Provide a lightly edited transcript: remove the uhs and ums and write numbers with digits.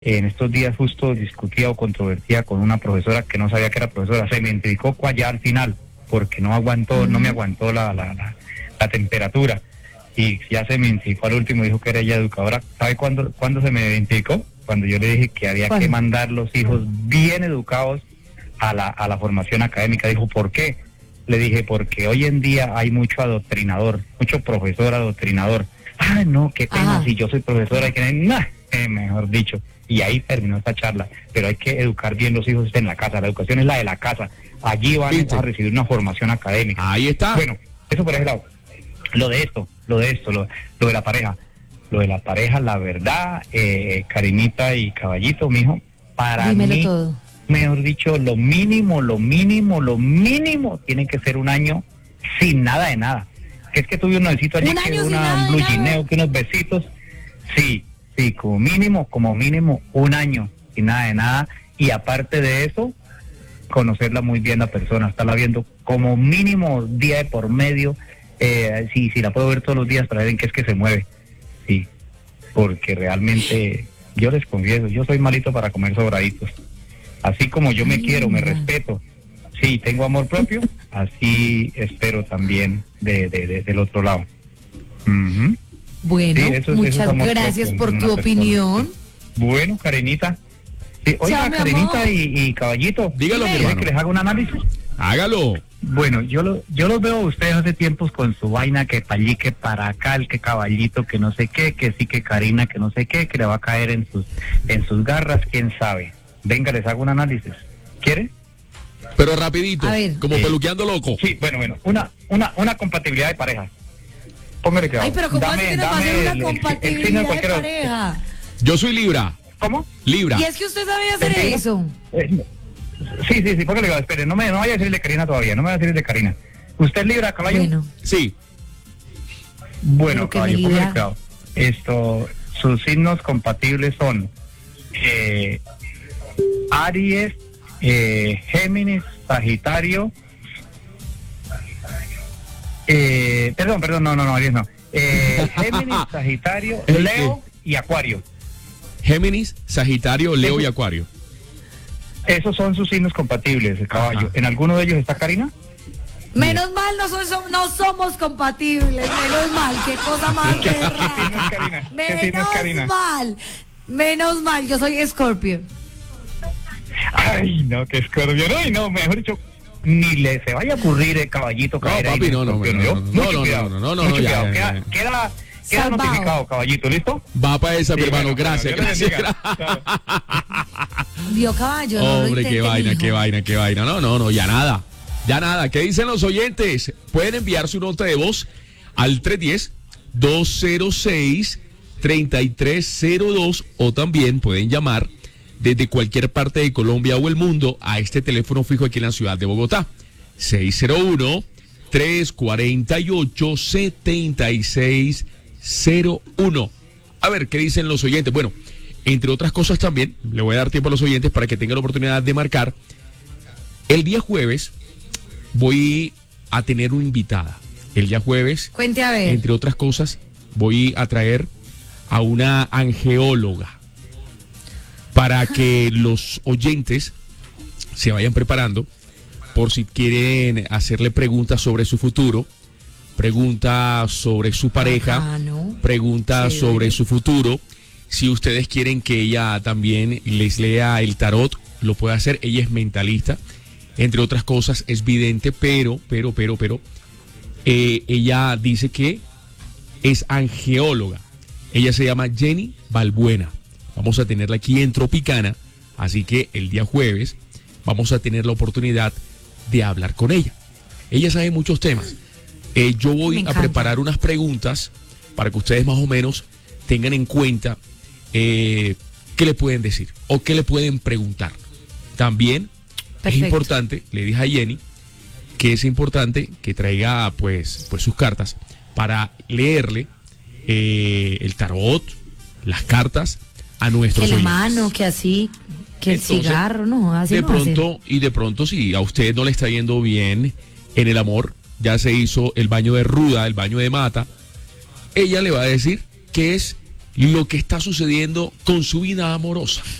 En estos días justo discutía o controvertía con una profesora que no sabía que era profesora. Se me identificó allá al final porque no aguantó, no me aguantó la temperatura. Y ya se me identificó al último, dijo que era ella educadora. ¿Sabe cuándo se me identificó? Cuando yo le dije que había que mandar los hijos bien educados a la formación académica. Dijo, ¿por qué? Le dije, porque hoy en día hay mucho adoctrinador, mucho profesor adoctrinador. Ah, no, qué pena, si yo soy profesora, hay que... Nah, mejor dicho. Y ahí terminó esta charla. Pero hay que educar bien los hijos en la casa. La educación es la de la casa. Allí van a recibir una formación académica. Ahí está. Bueno, eso por ese lado. Lo de la pareja. Lo de la pareja, la verdad, Karinita y Caballito, mijo, para dímelo mí, todo. Mejor dicho, lo mínimo, tiene que ser un año sin nada de nada. Que es que tuve un novicito allí, que un blue jeaneo, que unos besitos. Sí, como mínimo un año sin nada de nada. Y aparte de eso, conocerla muy bien la persona, estarla viendo como mínimo día de por medio. Si la puedo ver todos los días para ver en qué es que se mueve. Sí, porque realmente, yo les confieso, yo soy malito para comer sobraditos. Así como yo me quiero, me respeto, sí, tengo amor propio, así espero también del otro lado. Uh-huh. Bueno, sí, muchas gracias por tu opinión. Bueno, Karinita. Sí, oiga, Karinita y Caballito, dígalo, mi hermano. ¿Que les haga un análisis? Hágalo. Bueno, yo los veo a ustedes hace tiempos con su vaina, que para allí, que para acá, el que Caballito, que no sé qué, que sí, que Karina, que no sé qué, que le va a caer en sus garras, quién sabe. Venga, les hago un análisis. ¿Quiere? Pero rapidito, como peluqueando loco. Sí, bueno, una compatibilidad de pareja. Póngale cuidado. Ay, pero ¿cómo así que nos va a hacer una compatibilidad de pareja? Yo soy Libra. ¿Cómo? Libra. ¿Y es que usted sabía hacer eso? Sí, póngale cuidado, espere, no vaya a decir de Karina todavía, no me vaya a decir de Karina. ¿Usted es Libra, caballo? Bueno. Sí. Bueno, caballo, póngale cuidado. Sus signos compatibles son Aries, Géminis, Sagitario. Perdón, no, Aries no. Géminis, Sagitario, Leo y Acuario. Géminis, Sagitario, Leo y Acuario. Esos son sus signos compatibles, el caballo. Ajá. ¿En alguno de ellos está Karina? Menos mal no somos compatibles, menos mal, qué cosa más rara. Menos mal, yo soy Scorpio. Ay, no, que Scorpio, no, mejor dicho, ni le se vaya a ocurrir Caballito caer ahí. No, Queda notificado, Caballito, ¿listo? Va para esa, mi hermano, gracias. Vio, caballo. Hombre, qué vaina. No, ya nada. ¿Qué dicen los oyentes? Pueden enviar su nota de voz al 310-206-3302 o también pueden llamar desde cualquier parte de Colombia o el mundo a este teléfono fijo aquí en la ciudad de Bogotá. 601-348-7601. A ver, ¿qué dicen los oyentes? Bueno, entre otras cosas también, le voy a dar tiempo a los oyentes para que tengan la oportunidad de marcar. El día jueves voy a tener una invitada. El día jueves, cuente a ver. Entre otras cosas, voy a traer a una angeóloga para que los oyentes se vayan preparando por si quieren hacerle preguntas sobre su futuro, preguntas sobre su pareja, preguntas sobre su futuro. Si ustedes quieren que ella también les lea el tarot, lo puede hacer. Ella es mentalista, entre otras cosas, es vidente, pero ella dice que es angeóloga. Ella se llama Jenny Balbuena. Vamos a tenerla aquí en Tropicana, así que el día jueves vamos a tener la oportunidad de hablar con ella. Ella sabe muchos temas. Yo voy a preparar unas preguntas para que ustedes más o menos tengan en cuenta qué le pueden decir o qué le pueden preguntar. También es importante, le dije a Jenny, que es importante que traiga pues sus cartas para leerle el tarot, las cartas a nuestros oyentes. Que la oyentes. mano, que así, que entonces, el cigarro, no, así de no pronto hacen. Y de pronto si a usted no le está yendo bien en el amor, ya se hizo el baño de ruda, el baño de mata, ella le va a decir qué es lo que está sucediendo con su vida amorosa.